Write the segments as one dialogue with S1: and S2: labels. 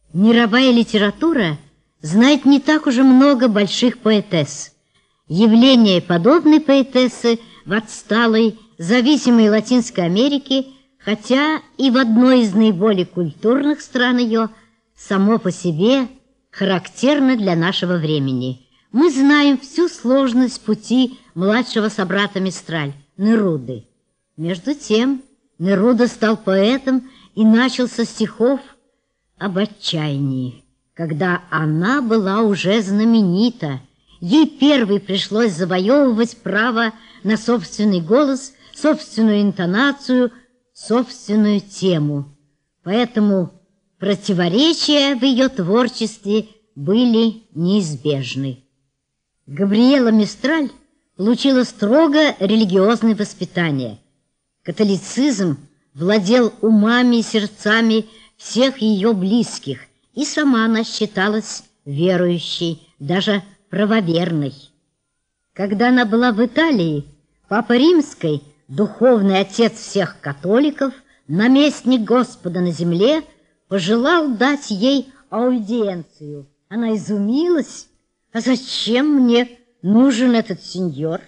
S1: Мировая литература знает не так уже много больших поэтесс. Явление подобной поэтессы в отсталой, зависимой Латинской Америке, хотя и в одной из наиболее культурных стран ее, само по себе характерно для нашего времени. Мы знаем всю сложность пути младшего собрата Мистраль, Неруды. Между тем, Неруда стал поэтом и начал со стихов об отчаянии, когда она была уже знаменита. Ей первой пришлось завоевывать право на собственный голос, собственную интонацию, собственную тему. Поэтому противоречия в ее творчестве были неизбежны. Габриэла Мистраль получила строго религиозное воспитание. Католицизм владел умами и сердцами всех ее близких, и сама она считалась верующей, даже правоверной. Когда она была в Италии, Папа Римский, духовный отец всех католиков, наместник Господа на земле, пожелал дать ей аудиенцию. Она изумилась: «А зачем мне нужен этот сеньор?»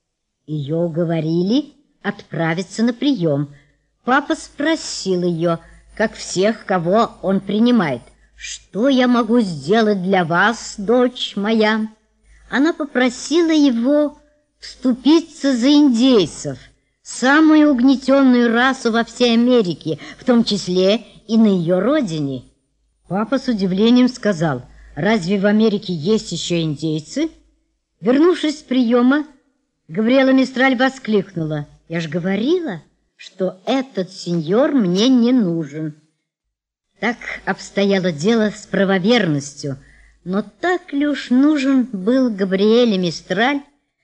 S1: Ее уговорили отправиться на прием. Папа спросил ее, как всех, кого он принимает: «Что я могу сделать для вас, дочь моя?» Она попросила его вступиться за индейцев, самую угнетенную расу во всей Америке, в том числе и на ее родине. Папа с удивлением сказал: «Разве в Америке есть еще индейцы?» Вернувшись с приема, Габриэла Мистраль воскликнула: «Я ж говорила, что этот сеньор мне не нужен». Так обстояло дело с правоверностью, но так ли уж нужен был Габриэле Мистраль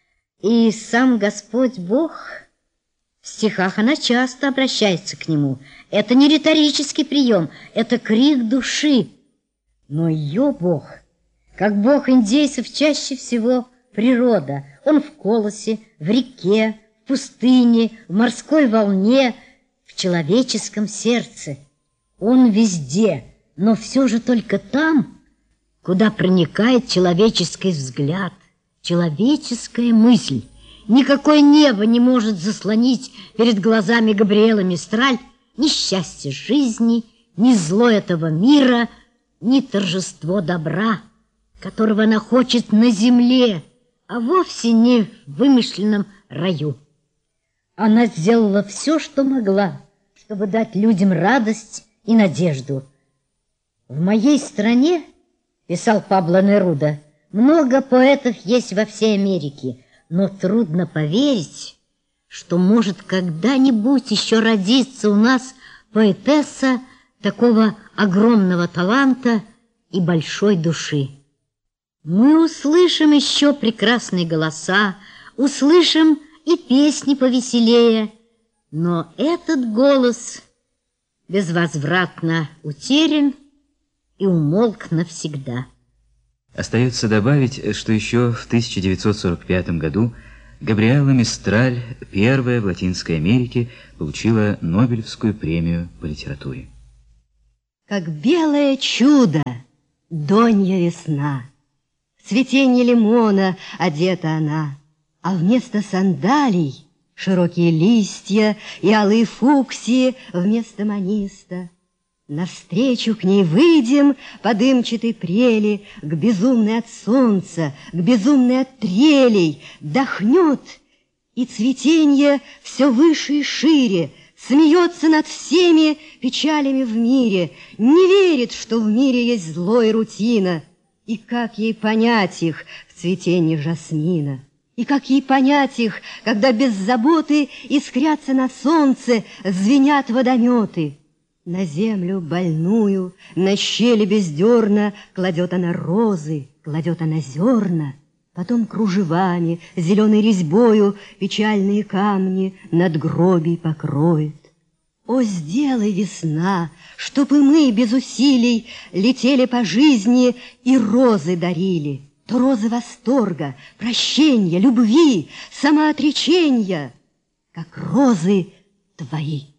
S1: и сам Господь Бог? В стихах она часто обращается к нему. Это не риторический прием, это крик души. Но ее Бог, как Бог индейцев, чаще всего природа. Он в колосе, в реке, в пустыне, в морской волне, в человеческом сердце. Он везде, но все же только там, куда проникает человеческий взгляд, человеческая мысль. Никакое небо не может заслонить перед глазами Габриэлы Мистраль ни счастье жизни, ни зло этого мира, ни торжество добра, которого она хочет на земле, а вовсе не в вымышленном раю. Она сделала все, что могла, чтобы дать людям радость и надежду. «В моей стране, — писал Пабло Неруда, — много поэтов есть во всей Америке, но трудно поверить, что может когда-нибудь еще родиться у нас поэтесса такого огромного таланта и большой души. Мы услышим еще прекрасные голоса, услышим и песни повеселее, но этот голос безвозвратно утерян и умолк навсегда».
S2: Остается добавить, что еще в 1945 году Габриэла Мистраль, первая в Латинской Америке, получила Нобелевскую премию по литературе.
S3: Как белое чудо, Донья весна, в цветенье лимона одета она, а вместо сандалий широкие листья и алые фуксии вместо маниста. Навстречу к ней выйдем по дымчатой прели, к безумной от солнца, к безумной от трелей, дохнет, и цветенье все выше и шире, смеется над всеми печалями в мире, не верит, что в мире есть зло и рутина. И как ей понять их в цветенье жасмина? И как ей понять их, когда без заботы искрятся на солнце, звенят водометы? На землю больную, на щели без дерна кладет она розы, кладет она зерна, потом кружевами, зеленой резьбою печальные камни надгробий покроет. О, сделай, весна, чтоб и мы без усилий летели по жизни и розы дарили, то розы восторга, прощения, любви, самоотречения, как розы твои.